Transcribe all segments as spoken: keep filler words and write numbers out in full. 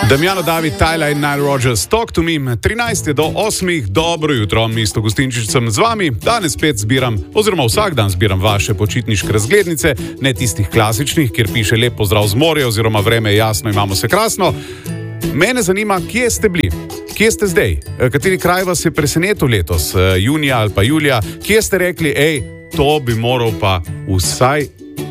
Damjano David, Tyler in Nile Rodgers, Talk to Me, trinajst je do osmih, dobro jutro, Misto Gustinčič sem z vami, danes spet zbiram, oziroma vsak dan zbiram vaše počitniške razglednice, ne tistih klasičnih, kjer piše lep pozdrav z morja, oziroma vreme je jasno, imamo se krasno. Mene zanima, kje ste bili, kje ste zdaj, kateri kraj vas je presenetil letos, junija ali pa julija, kje ste rekli, ej, to bi moral pa vsaj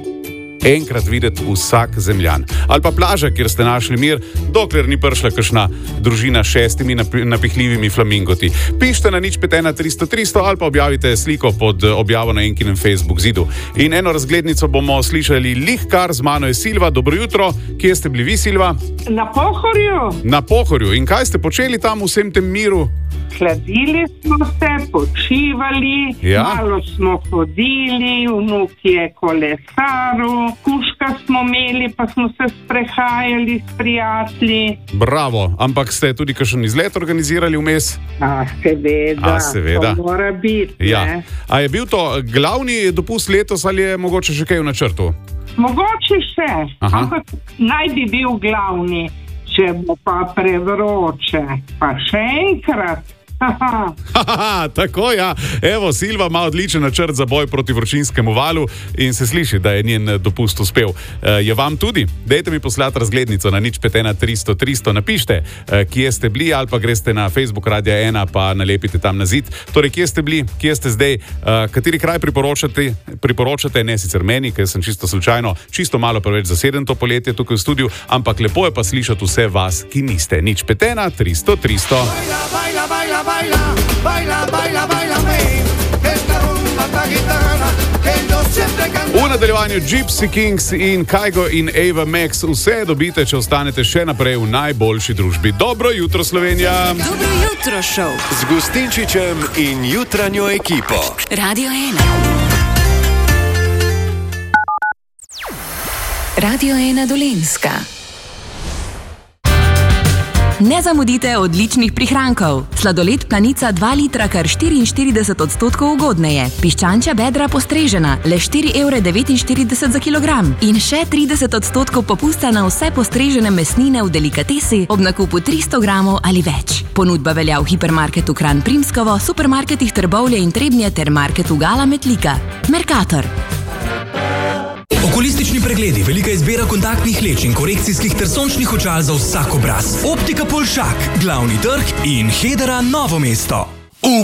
enkrat videti vsak zemljan. Ali pa plaža, kjer ste našli mir, dokler ni prišla kakšna družina s šestimi napihljivimi flamingoti. Pišite na nič pet ena tristo tristo ali pa objavite sliko pod objavo na enkinem Facebook zidu. In eno razglednico bomo slišali lihkar, z mano je Silva. Dobro jutro, kje ste bili vi, Silva? Na Pohorju. Na Pohorju. In kaj ste počeli tam v vsem tem miru? Hladili smo se, počivali, ja. Malo smo hodili, vnuk je kolesaril, kuška smo imeli, pa smo se sprehajali s prijatelji. Bravo, ampak ste tudi kakšen izlet organizirali vmes? A, seveda, A, seveda. To mora biti, ja. ne? A je bil to glavni dopust letos ali je mogoče še kaj v načrtu? Mogoče še, Aha. ampak naj bi bil glavni, če bo pa prevroče, pa še enkrat. Ha, tako ja, evo Silva ima odličen načrt za boj proti vročinskemu valu in se sliši, da je njen dopust uspel. E, je vam tudi? Dajte mi poslati razglednico na nič pet ena tristo tristo, napište, e, kje ste bili ali pa greste na Facebook Radia ena pa nalepite tam na zid. Torej, kje ste bili, kje ste zdaj, e, kateri kraj priporočate, priporočate, ne sicer meni, ker sem čisto slučajno, čisto malo preveč zaseden to poletje tukaj v studiu, ampak lepo je pa slišati vse vas, ki niste. nič pet ena tristo tristo. Baila, baila, baila, baila, baila, baila, esta rumba ta gitana, que yo siempre canto. V nadaljevanju Gypsy Kings in Kygo in Ava Max vse dobite, če ostanete še naprej v najboljši družbi. Dobro jutro, Slovenija! Dobro jutro, šov! Z Gustinčičem in jutranjo ekipo. Radio ena. Radio ena Dolenjska. Ne zamudite odličnih prihrankov. Sladoled Planica dva litra kar štiriinštirideset odstotkov ugodneje. Piščančja bedra postrežena, le štiri evre devetinštirideset za kilogram. In še trideset odstotkov popusta na vse postrežene mesnine v delikatesi ob nakupu tristo gramov ali več. Ponudba velja v hipermarketu Kranj Primskovo, supermarketih Trbovlje in Trebnje ter marketu Gala Metlika. Mercator. Okulistični pregledi, velika izbira kontaktnih leč in korekcijskih ter sončnih očal za vsak obraz. Optika Polšak, Glavni trg in Hedera Novo mesto.